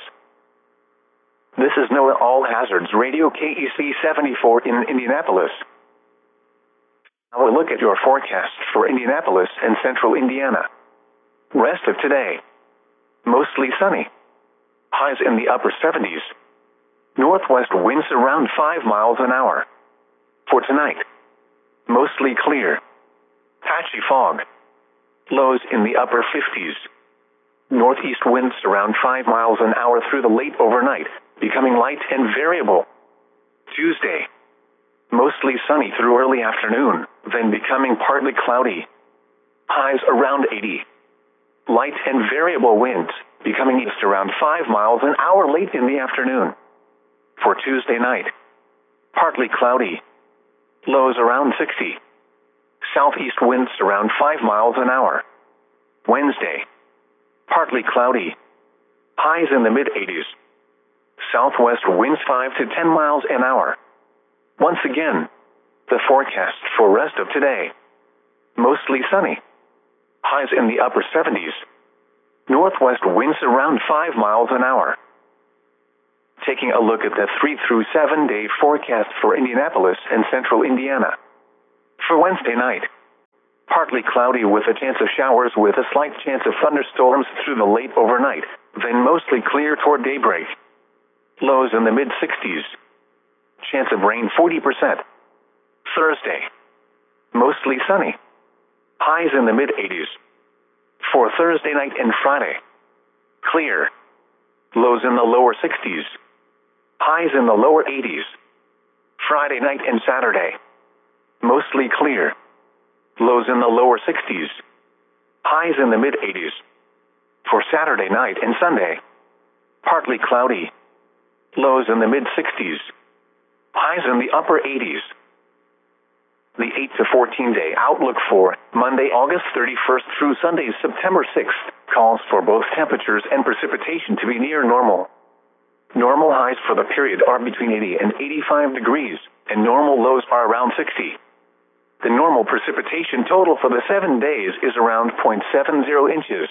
This is NOAA All Hazards Radio K E C seventy-four in Indianapolis. Now we'll look at your forecast for Indianapolis and central Indiana. Rest of today. Mostly sunny. Highs in the upper seventies. Northwest winds around five miles an hour. For tonight. Mostly clear. Patchy fog. Lows in the upper fifties. Northeast winds around five miles an hour through the late overnight, becoming light and variable. Tuesday. Mostly sunny through early afternoon, then becoming partly cloudy. Highs around eighty. Light and variable winds, becoming east around five miles an hour late in the afternoon. For Tuesday night. Partly cloudy. Lows around sixty. Southeast winds around five miles an hour. Wednesday. Partly cloudy. Highs in the mid-eighties. Southwest winds five to ten miles an hour. Once again, the forecast for rest of today. Mostly sunny. Highs in the upper seventies. Northwest winds around five miles an hour. Taking a look at the three through seven day forecast for Indianapolis and central Indiana. For Wednesday night, partly cloudy with a chance of showers with a slight chance of thunderstorms through the late overnight, then mostly clear toward daybreak. Lows in the mid sixties. Chance of rain forty percent. Thursday, mostly sunny. Highs in the mid eighties. For Thursday night and Friday, clear. Lows in the lower sixties. Highs in the lower eighties. Friday night and Saturday, mostly clear. Lows in the lower sixties. Highs in the mid eighties. For Saturday night and Sunday, partly cloudy. Lows in the mid sixties. Highs in the upper eighties. The eight to fourteen day outlook for Monday, August thirty-first through Sunday, September sixth, calls for both temperatures and precipitation to be near normal. Normal highs for the period are between eighty and eighty-five degrees, and normal lows are around sixty. The normal precipitation total for the seven days is around zero point seven zero inches.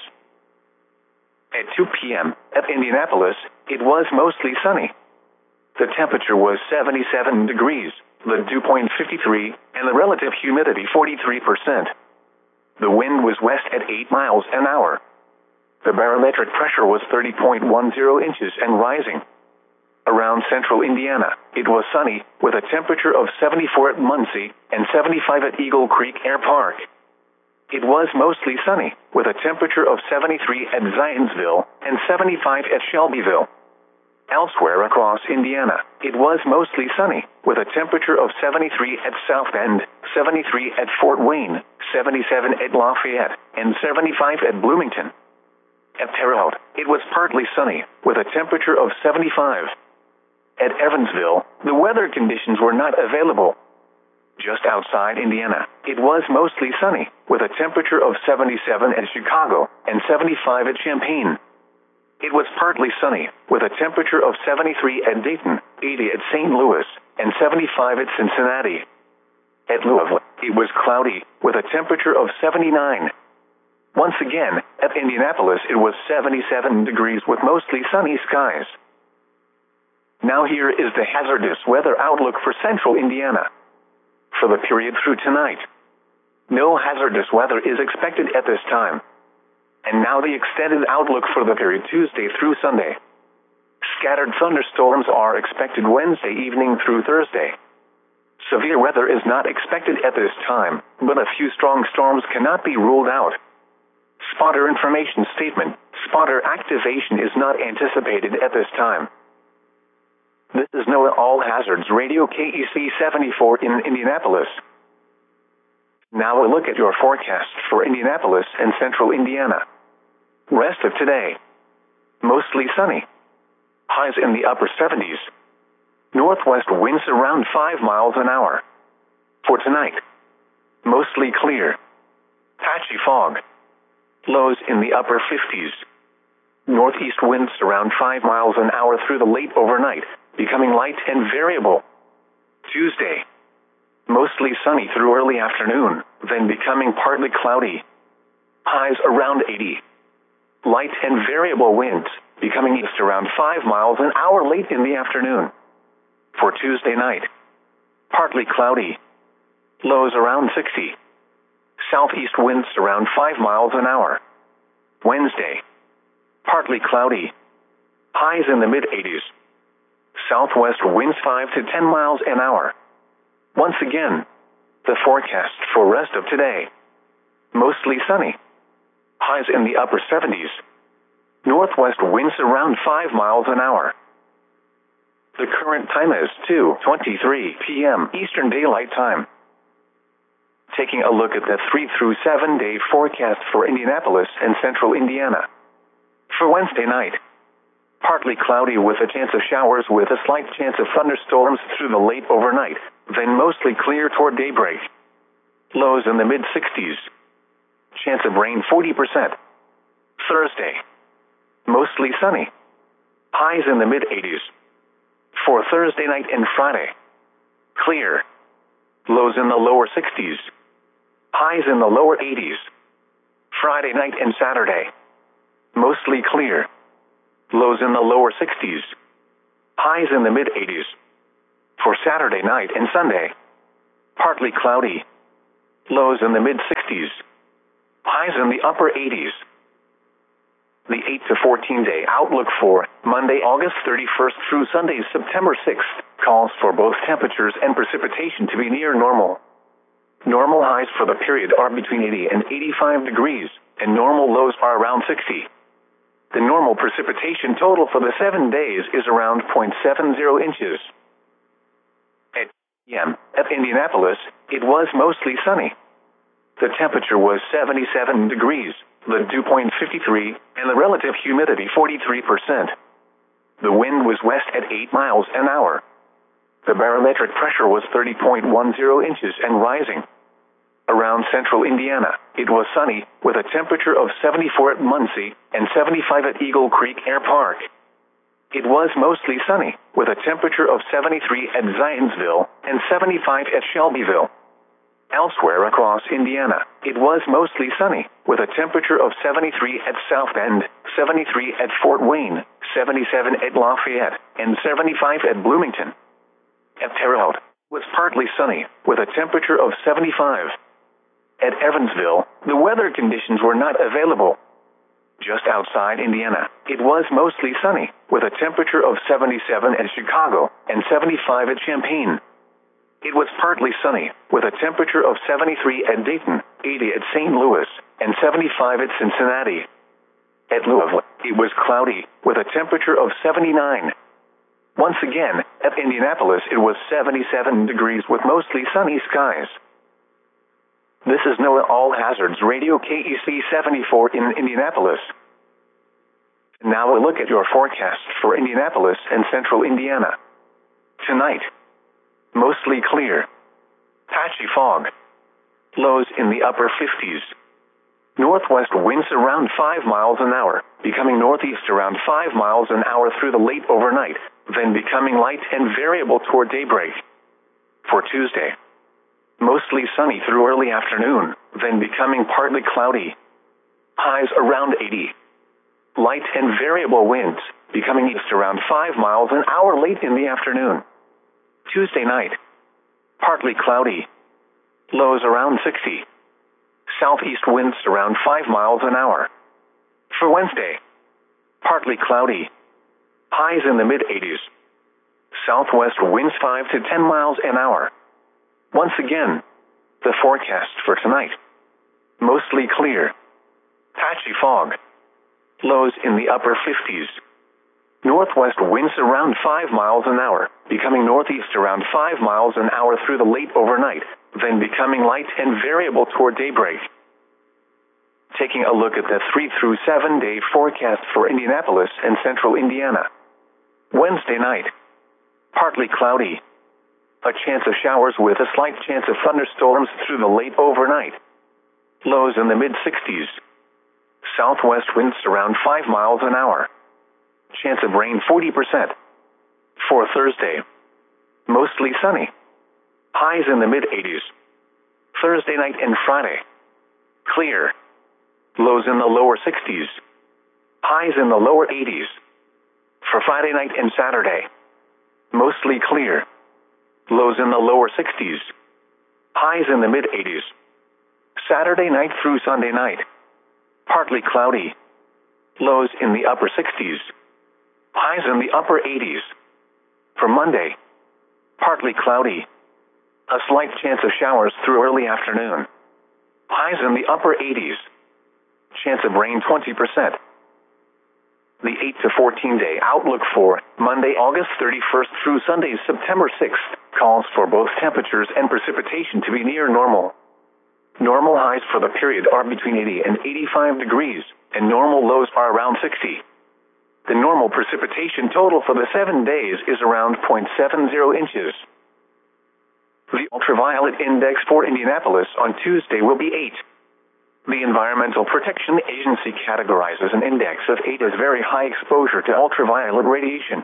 At two p.m. at Indianapolis, it was mostly sunny. The temperature was seventy-seven degrees, the dew point fifty-three, and the relative humidity forty-three percent. The wind was west at eight miles an hour. The barometric pressure was thirty point one zero inches and rising. Around central Indiana, it was sunny, with a temperature of seventy-four at Muncie and seventy-five at Eagle Creek Air Park. It was mostly sunny, with a temperature of seventy-three at Zionsville and seventy-five at Shelbyville. Elsewhere across Indiana, it was mostly sunny, with a temperature of seventy-three at South Bend, seventy-three at Fort Wayne, seventy-seven at Lafayette, and seventy-five at Bloomington. At Terre Haute, it was partly sunny, with a temperature of seventy-five. At Evansville, the weather conditions were not available. Just outside Indiana, it was mostly sunny, with a temperature of seventy-seven at Chicago and seventy-five at Champaign. It was partly sunny, with a temperature of seventy-three at Dayton, eighty at Saint Louis, and seventy-five at Cincinnati. At Louisville, it was cloudy, with a temperature of seventy-nine. Once again, at Indianapolis, it was seventy-seven degrees with mostly sunny skies. Now here is the hazardous weather outlook for central Indiana. For the period through tonight, no hazardous weather is expected at this time. And now the extended outlook for the period Tuesday through Sunday. Scattered thunderstorms are expected Wednesday evening through Thursday. Severe weather is not expected at this time, but a few strong storms cannot be ruled out. Spotter information statement: spotter activation is not anticipated at this time. This is NOAA All Hazards Radio K E C seventy-four in Indianapolis. Now a look at your forecast for Indianapolis and central Indiana. Rest of today, mostly sunny. Highs in the upper seventies. Northwest winds around five miles an hour. For tonight, mostly clear. Patchy fog. Lows in the upper fifties. Northeast winds around five miles an hour through the late overnight, becoming light and variable. Tuesday, mostly sunny through early afternoon, then becoming partly cloudy. Highs around eighty. Light and variable winds, becoming east around five miles an hour late in the afternoon. For Tuesday night, partly cloudy. Lows around sixty. Southeast winds around five miles an hour. Wednesday, partly cloudy. Highs in the mid eighties. Southwest winds five to ten miles an hour. Once again, the forecast for rest of today. Mostly sunny. Highs in the upper seventies. Northwest winds around five miles an hour. The current time is two twenty-three p.m. Eastern Daylight Time. Taking a look at the three through seven day forecast for Indianapolis and central Indiana. For Wednesday night, partly cloudy with a chance of showers with a slight chance of thunderstorms through the late overnight, then mostly clear toward daybreak. Lows in the mid sixties. Chance of rain forty percent. Thursday, mostly sunny. Highs in the mid eighties. For Thursday night and Friday, clear. Lows in the lower sixties. Highs in the lower eighties. Friday night and Saturday, mostly clear. Lows in the lower sixties. highs in the mid eighties. For Saturday night and Sunday, partly cloudy, lows in the mid sixties, highs in the upper eighties. The eight to fourteen day outlook for Monday, August thirty-first through Sunday, September sixth, calls for both temperatures and precipitation to be near normal. Normal highs for the period are between eighty and eighty-five degrees, and normal lows are around sixty. The normal precipitation total for the seven days is around zero point seven zero inches. At P M at Indianapolis, it was mostly sunny. The temperature was seventy-seven degrees, the dew point fifty-three, and the relative humidity forty-three percent. The wind was west at eight miles an hour. The barometric pressure was thirty point one zero inches and rising. Around central Indiana, it was sunny, with a temperature of seventy-four at Muncie and seventy-five at Eagle Creek Air Park. It was mostly sunny, with a temperature of seventy-three at Zionsville and seventy-five at Shelbyville. Elsewhere across Indiana, it was mostly sunny, with a temperature of seventy-three at South Bend, seventy-three at Fort Wayne, seventy-seven at Lafayette, and seventy-five at Bloomington. At Terre Haute, it was partly sunny, with a temperature of seventy-five. At Evansville, the weather conditions were not available. Just outside Indiana, it was mostly sunny, with a temperature of seventy-seven at Chicago and seventy-five at Champaign. It was partly sunny, with a temperature of seventy-three at Dayton, eighty at Saint Louis, and seventy-five at Cincinnati. At Louisville, it was cloudy, with a temperature of seventy-nine. Once again, at Indianapolis, it was seventy-seven degrees with mostly sunny skies. This is NOAA All Hazards Radio K E C seventy-four in Indianapolis. Now a look at your forecast for Indianapolis and central Indiana. Tonight, mostly clear. Patchy fog. Lows in the upper fifties. Northwest winds around five miles an hour, becoming northeast around five miles an hour through the late overnight, then becoming light and variable toward daybreak. For Tuesday, mostly sunny through early afternoon, then becoming partly cloudy. Highs around eighty. Light and variable winds, becoming east around five miles an hour late in the afternoon. Tuesday night, partly cloudy. Lows around sixty. Southeast winds around five miles an hour. For Wednesday, partly cloudy. Highs in the mid eighties. Southwest winds five to ten miles an hour. Once again, the forecast for tonight. Mostly clear. Patchy fog. Lows in the upper fifties. Northwest winds around five miles an hour, becoming northeast around five miles an hour through the late overnight, then becoming light and variable toward daybreak. Taking a look at the three through seven day forecast for Indianapolis and central Indiana. Wednesday night, partly cloudy. A chance of showers with a slight chance of thunderstorms through the late overnight. Lows in the mid sixties. Southwest winds around five miles an hour. Chance of rain forty percent. For Thursday, mostly sunny. Highs in the mid eighties. Thursday night and Friday, clear. Lows in the lower sixties. Highs in the lower eighties. For Friday night and Saturday, mostly clear. Lows in the lower sixties. Highs in the mid eighties. Saturday night through Sunday night, partly cloudy. Lows in the upper sixties. Highs in the upper eighties. For Monday, partly cloudy. A slight chance of showers through early afternoon. Highs in the upper eighties. Chance of rain twenty percent. The eight to fourteen day outlook for Monday, August thirty-first through Sunday, September sixth, calls for both temperatures and precipitation to be near normal. Normal highs for the period are between eighty and eighty-five degrees, and normal lows are around sixty. The normal precipitation total for the seven days is around zero point seven zero inches. The ultraviolet index for Indianapolis on Tuesday will be eight. The Environmental Protection Agency categorizes an index of eight as very high exposure to ultraviolet radiation.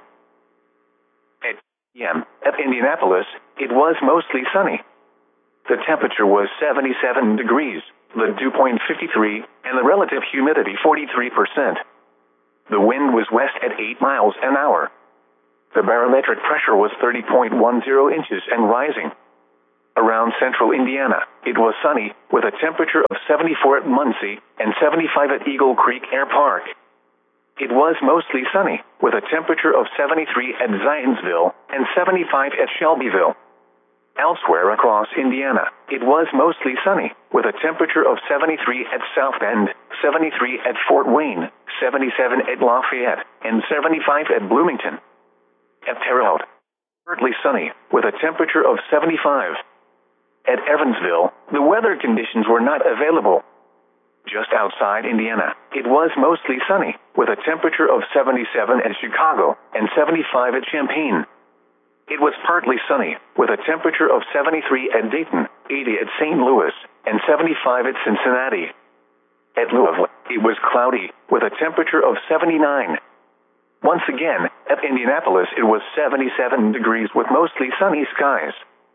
At P M at Indianapolis, it was mostly sunny. The temperature was seventy-seven degrees, the dew point fifty-three, and the relative humidity forty-three percent. The wind was west at eight miles an hour. The barometric pressure was thirty point one zero inches and rising. Around central Indiana, it was sunny, with a temperature of seventy-four at Muncie and seventy-five at Eagle Creek Air Park. It was mostly sunny, with a temperature of seventy-three at Zionsville and seventy-five at Shelbyville. Elsewhere across Indiana, it was mostly sunny, with a temperature of seventy-three at South Bend, seventy-three at Fort Wayne, seventy-seven at Lafayette, and seventy-five at Bloomington. At Terre Haute, partly sunny, with a temperature of seventy-five. At Evansville, the weather conditions were not available. Just outside Indiana, it was mostly sunny, with a temperature of seventy-seven at Chicago and seventy-five at Champaign. It was partly sunny, with a temperature of seventy-three at Dayton, eighty at Saint Louis, and seventy-five at Cincinnati. At Louisville, it was cloudy, with a temperature of seventy-nine. Once again, at Indianapolis it was seventy-seven degrees with mostly sunny skies.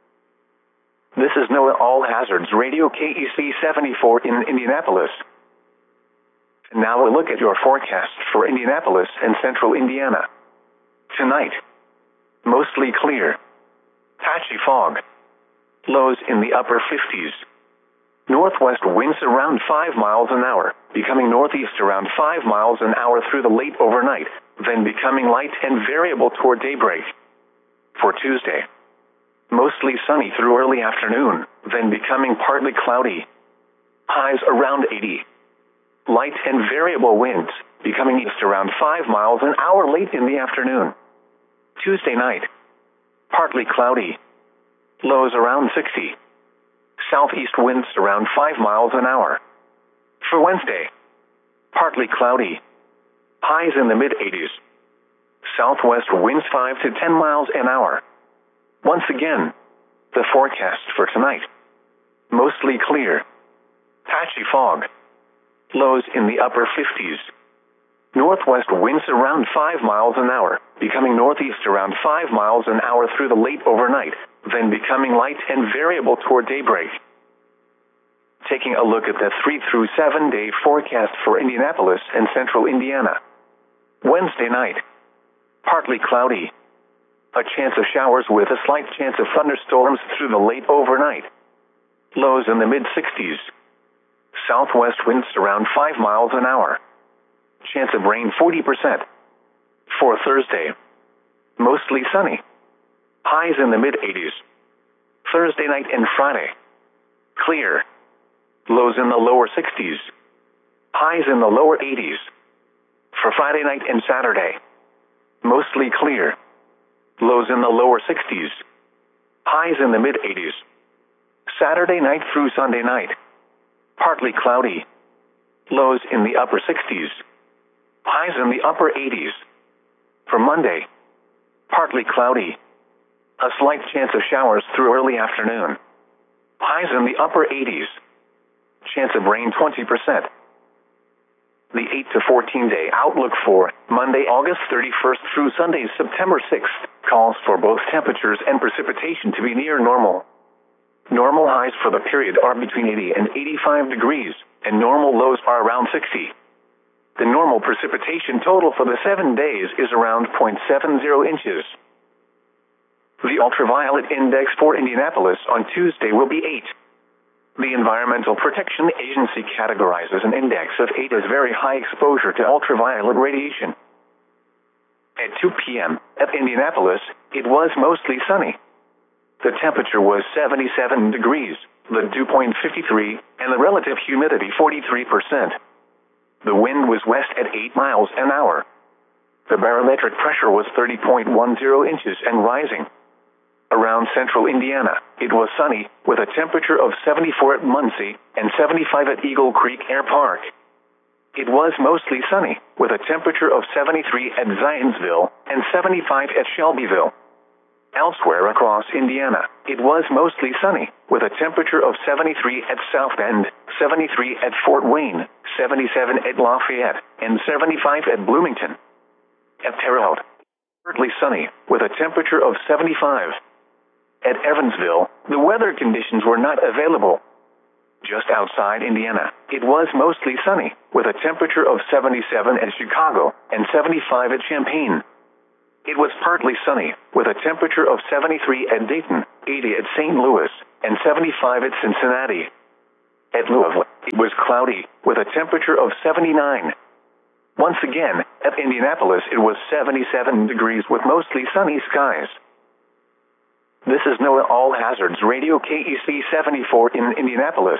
This is NOAA All Hazards Radio K E C seventy-four in Indianapolis. Now a look at your forecast for Indianapolis and central Indiana. Tonight, mostly clear. Patchy fog. Lows in the upper fifties. Northwest winds around five miles an hour, becoming northeast around five miles an hour through the late overnight, then becoming light and variable toward daybreak. For Tuesday, mostly sunny through early afternoon, then becoming partly cloudy. Highs around eighty. Light and variable winds, becoming east around five miles an hour late in the afternoon. Tuesday night, partly cloudy. Lows around sixty. Southeast winds around five miles an hour. For Wednesday, partly cloudy. Highs in the mid-eighties. Southwest winds five to ten miles an hour. Once again, the forecast for tonight. Mostly clear. Patchy fog. Lows in the upper fifties. Northwest winds around five miles an hour, becoming northeast around five miles an hour through the late overnight, then becoming light and variable toward daybreak. Taking a look at the three through seven day forecast for Indianapolis and central Indiana. Wednesday night, partly cloudy. A chance of showers with a slight chance of thunderstorms through the late overnight. Lows in the mid-sixties. Southwest winds around five miles an hour. Chance of rain forty percent. For Thursday, mostly sunny. Highs in the mid-eighties. Thursday night and Friday, clear. Lows in the lower sixties. Highs in the lower eighties. For Friday night and Saturday, mostly clear. Lows in the lower sixties. Highs in the mid-eighties. Saturday night through Sunday night, partly cloudy. Lows in the upper sixties. Highs in the upper eighties. For Monday, partly cloudy. A slight chance of showers through early afternoon. Highs in the upper eighties. Chance of rain twenty percent. The eight to fourteen day outlook for Monday, August thirty-first through Sunday, September sixth, calls for both temperatures and precipitation to be near normal. Normal highs for the period are between eighty and eighty-five degrees, and normal lows are around sixty. The normal precipitation total for the seven days is around zero point seven zero inches. The ultraviolet index for Indianapolis on Tuesday will be eight. The Environmental Protection Agency categorizes an index of eight as very high exposure to ultraviolet radiation. At two p.m. at Indianapolis, it was mostly sunny. The temperature was seventy-seven degrees, the dew point fifty-three, and the relative humidity forty-three percent. The wind was west at eight miles an hour. The barometric pressure was thirty point one zero inches and rising. Around central Indiana, it was sunny, with a temperature of seventy-four at Muncie and seventy-five at Eagle Creek Air Park. It was mostly sunny, with a temperature of seventy-three at Zionsville and seventy-five at Shelbyville. Elsewhere across Indiana, it was mostly sunny, with a temperature of seventy-three at South Bend, seventy-three at Fort Wayne, seventy-seven at Lafayette, and seventy-five at Bloomington. At Terre Haute, partly sunny, with a temperature of seventy-five. At Evansville, the weather conditions were not available. Just outside Indiana, it was mostly sunny, with a temperature of seventy-seven at Chicago and seventy-five at Champaign. it was partly sunny, with a temperature of seventy-three at Dayton, eighty at Saint Louis, and seventy-five at Cincinnati. At Louisville, it was cloudy, with a temperature of seventy-nine. Once again, at Indianapolis it was seventy-seven degrees with mostly sunny skies. This is NOAA All Hazards Radio K E C seventy-four in Indianapolis.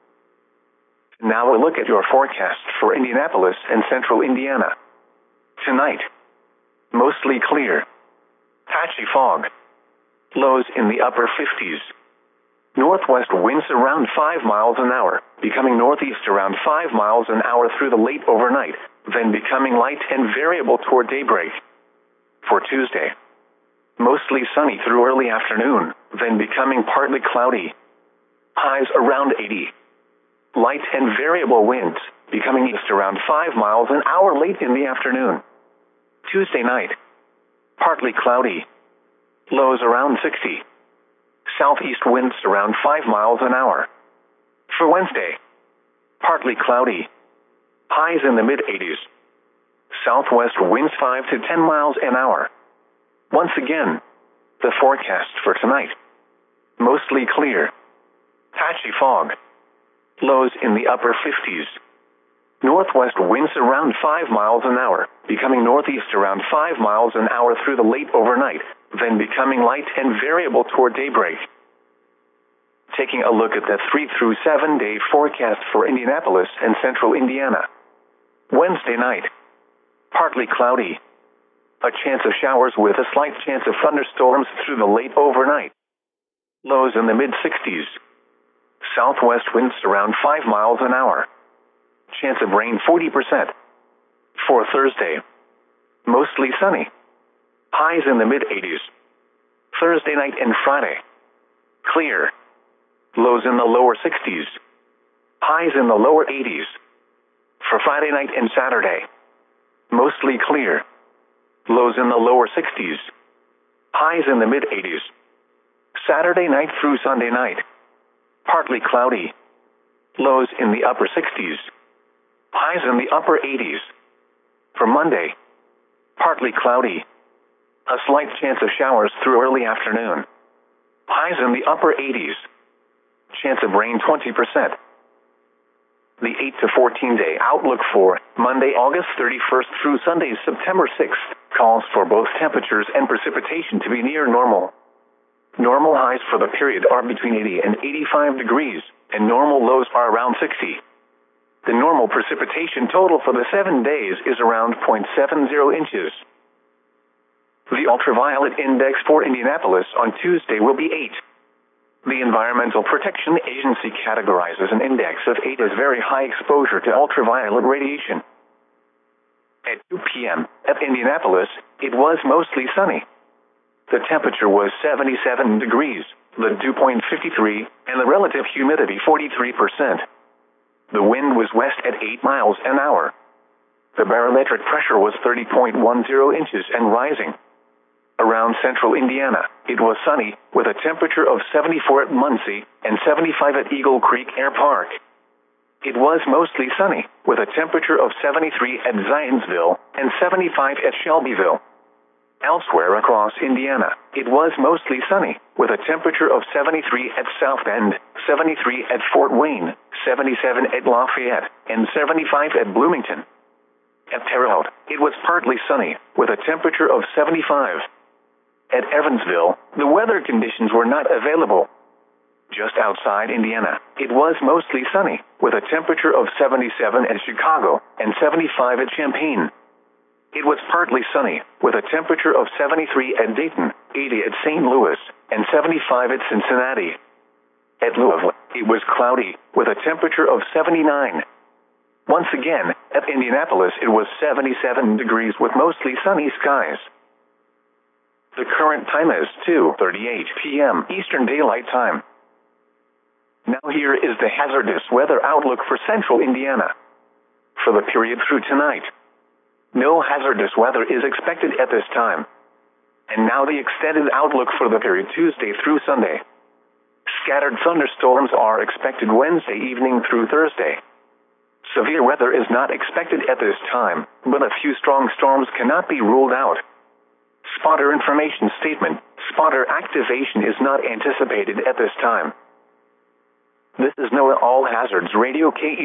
Now a look at your forecast for Indianapolis and central Indiana. Tonight, mostly clear. Patchy fog. Lows in the upper fifties. Northwest winds around five miles an hour, becoming northeast around five miles an hour through the late overnight, then becoming light and variable toward daybreak. For Tuesday, mostly sunny through early afternoon, then becoming partly cloudy. Highs around eighty. Light and variable winds, becoming east around five miles an hour late in the afternoon. Tuesday night, partly cloudy. Lows around sixty. Southeast winds around five miles an hour. For Wednesday, partly cloudy. Highs in the mid-eighties. Southwest winds five to ten miles an hour. Once again, the forecast for tonight. Mostly clear. Patchy fog. Lows in the upper fifties. Northwest winds around five miles an hour, becoming northeast around five miles an hour through the late overnight, then becoming light and variable toward daybreak. Taking a look at the three through seven day forecast for Indianapolis and central Indiana. Wednesday night, partly cloudy. A chance of showers with a slight chance of thunderstorms through the late overnight. Lows in the mid-sixties. Southwest winds around five miles an hour. Chance of rain forty percent. For Thursday, mostly sunny. Highs in the mid-eighties. Thursday night and Friday, clear. Lows in the lower sixties. Highs in the lower eighties. For Friday night and Saturday, mostly clear. Lows in the lower sixties. Highs in the mid-eighties. Saturday night through Sunday night, partly cloudy. Lows in the upper sixties. Highs in the upper eighties. For Monday, partly cloudy. A slight chance of showers through early afternoon. Highs in the upper eighties. Chance of rain twenty percent. The eight to fourteen day outlook for Monday, August thirty-first through Sunday, September sixth, calls for both temperatures and precipitation to be near normal. Normal highs for the period are between eighty and eighty-five degrees, and normal lows are around sixty. The normal precipitation total for the seven days is around zero point seven zero inches. The ultraviolet index for Indianapolis on Tuesday will be eight. The Environmental Protection Agency categorizes an index of eight as very high exposure to ultraviolet radiation. At two p.m. at Indianapolis, it was mostly sunny. The temperature was seventy-seven degrees, the dew point fifty-three, and the relative humidity forty-three percent. The wind was west at eight miles an hour. The barometric pressure was thirty point one zero inches and rising. Around central Indiana, it was sunny, with a temperature of seventy-four at Muncie and seventy-five at Eagle Creek Air Park. It was mostly sunny, with a temperature of seventy-three at Zionsville and seventy-five at Shelbyville. Elsewhere across Indiana, it was mostly sunny, with a temperature of seventy-three at South Bend, seventy-three at Fort Wayne, seventy-seven at Lafayette, and seventy-five at Bloomington. At Terre Haute, it was partly sunny, with a temperature of seventy-five. At Evansville, the weather conditions were not available. Just outside Indiana, it was mostly sunny, with a temperature of seventy-seven at Chicago and seventy-five at Champaign. It was partly sunny, with a temperature of seventy-three at Dayton, eighty at Saint Louis, and seventy-five at Cincinnati. At Louisville, it was cloudy, with a temperature of seventy-nine. Once again, at Indianapolis it was seventy-seven degrees with mostly sunny skies. The current time is two thirty-eight p.m. Eastern Daylight Time. Now here is the hazardous weather outlook for central Indiana. For the period through tonight, no hazardous weather is expected at this time. And now the extended outlook for the period Tuesday through Sunday. Scattered thunderstorms are expected Wednesday evening through Thursday. Severe weather is not expected at this time, but a few strong storms cannot be ruled out. Spotter information statement. Spotter activation is not anticipated at this time. This is NOAA All Hazards Radio K E